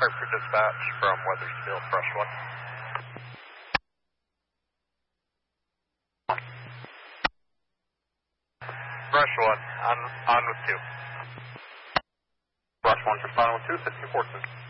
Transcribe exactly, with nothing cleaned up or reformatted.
Hartford Dispatch from Weathersfield, Brush one. Brush one, on, on with two. Brush one, responding with two, sixty-four.